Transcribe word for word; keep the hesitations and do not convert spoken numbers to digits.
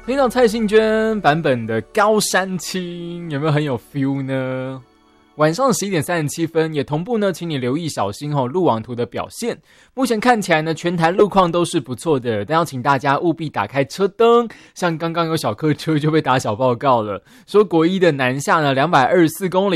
听到蔡幸娟版本的《高山青》，有没有很有 feel 呢？晚上十一点三十七分，也同步呢，请你留意小心哦，路网图的表现。目前看起来呢，全台路况都是不错的，但要请大家务必打开车灯。像刚刚有小客车就被打小报告了，说国一的南下呢，两百二十四公里。